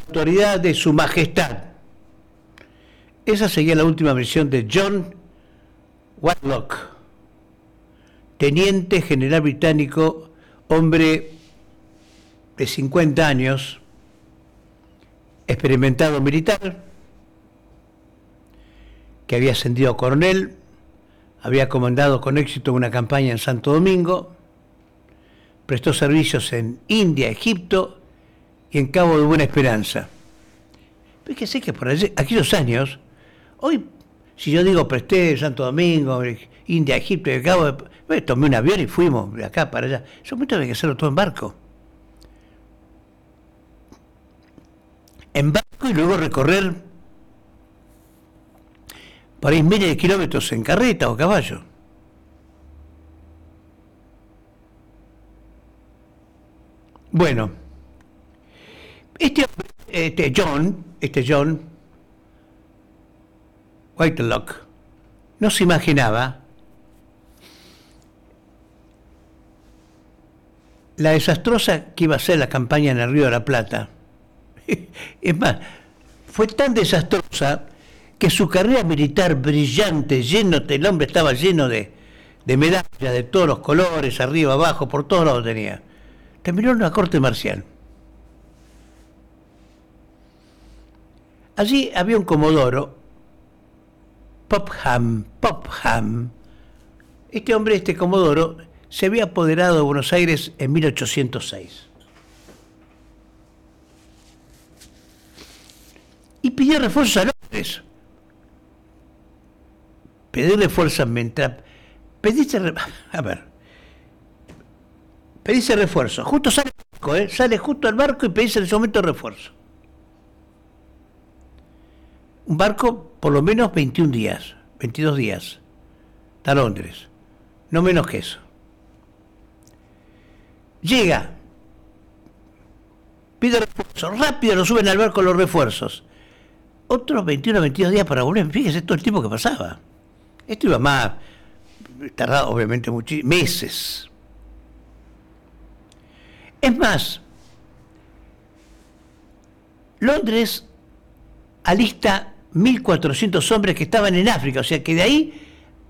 autoridad de Su Majestad. Esa seguía la última versión de John Whitlock, teniente general británico, hombre de 50 años, experimentado militar, que había ascendido a coronel, había comandado con éxito una campaña en Santo Domingo, prestó servicios en India, Egipto y en Cabo de Buena Esperanza. Fíjese que por aquellos años, hoy, si yo digo presté Santo Domingo, India, Egipto y Cabo de... tomé un avión y fuimos de acá para allá. Eso momento había que hacerlo todo en barco. En barco y luego recorrer por ahí miles de kilómetros en carreta o caballo. Bueno, este John Whitlock no se imaginaba la desastrosa que iba a ser la campaña en el Río de la Plata. Es más, fue tan desastrosa que su carrera militar brillante, el hombre estaba lleno de medallas de todos los colores, arriba, abajo, por todos lados tenía. Terminó en una corte marcial. Allí había un comodoro, Popham. Este comodoro, se había apoderado de Buenos Aires en 1806. Y pidió refuerzos a Londres. Pedirle fuerzas mientras... Pediste refuerzo. Justo sale el barco, sale justo al barco y pedís en ese momento refuerzo. Un barco por lo menos 22 días, hasta Londres, no menos que eso. Llega, pide refuerzo, rápido lo suben al barco los refuerzos. Otros 21 o 22 días para volver, fíjese todo el tiempo que pasaba. Esto iba más, tardado obviamente meses. Es más, Londres alista 1.400 hombres que estaban en África, o sea que de ahí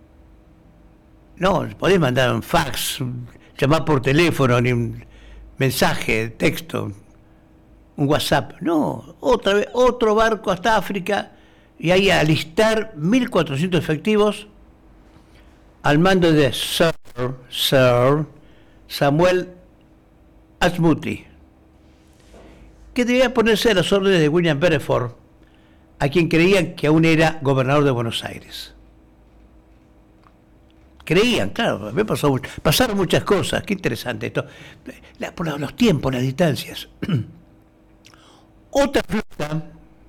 no podés mandar un fax, llamar por teléfono, ni un mensaje, texto, un WhatsApp, no, otra vez, otro barco hasta África y ahí a alistar 1.400 efectivos al mando de Sir Samuel Ashmutty, que debía ponerse a las órdenes de William Beresford, a quien creían que aún era gobernador de Buenos Aires. Creían, claro, pasaron muchas cosas, qué interesante esto, por los tiempos, las distancias. Otra flota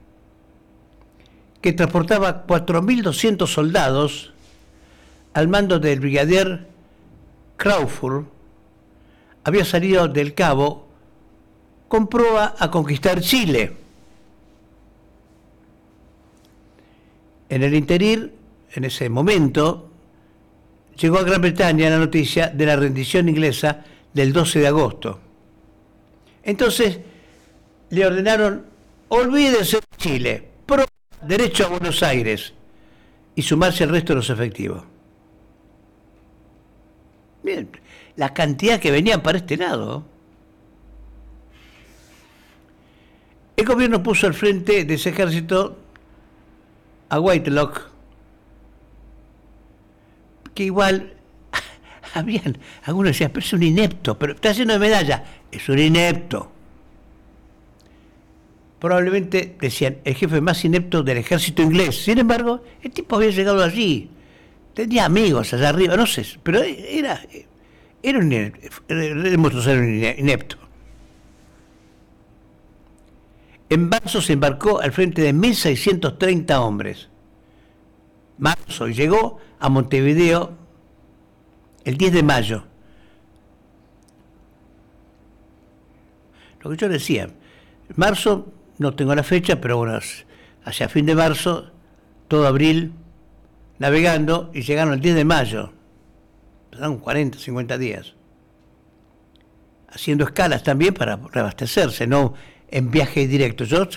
que transportaba 4.200 soldados al mando del brigadier Crawford había salido del Cabo con proa a conquistar Chile. En el interín, en ese momento, llegó a Gran Bretaña la noticia de la rendición inglesa del 12 de agosto. Entonces, le ordenaron, olvídense de Chile, derecho a Buenos Aires, y sumarse al resto de los efectivos. Bien, la cantidad que venían para este lado. El gobierno puso al frente de ese ejército a Whitlock, que igual algunos decían, pero es un inepto, pero está lleno de medallas, es un inepto. Probablemente decían el jefe más inepto del ejército inglés. Sin embargo, el tipo había llegado allí, tenía amigos allá arriba, no sé, pero era un inepto, demostró ser un inepto. En marzo se embarcó al frente de 1.630 hombres. Marzo, y llegó a Montevideo el 10 de mayo. Lo que yo decía, marzo, no tengo la fecha, pero bueno, hacia fin de marzo, todo abril, navegando, y llegaron el 10 de mayo. Pasaron 40, 50 días. Haciendo escalas también para reabastecerse, no en viaje directo. Yo